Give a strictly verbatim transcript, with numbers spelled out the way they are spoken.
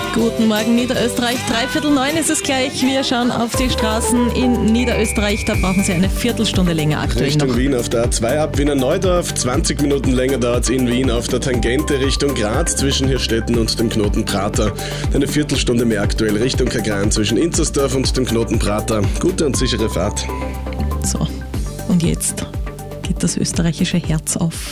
Guten Morgen Niederösterreich, dreiviertel neun ist es gleich. Wir schauen auf die Straßen in Niederösterreich, da brauchen Sie eine Viertelstunde länger aktuell Richtung noch. Wien auf der A zwei ab Wiener Neudorf, zwanzig Minuten länger dauert es in Wien auf der Tangente Richtung Graz zwischen Hirstetten und dem Knoten Prater. Eine Viertelstunde mehr aktuell Richtung Kagran zwischen Inzersdorf und dem Knoten Prater. Gute und sichere Fahrt. So, und jetzt geht das österreichische Herz auf.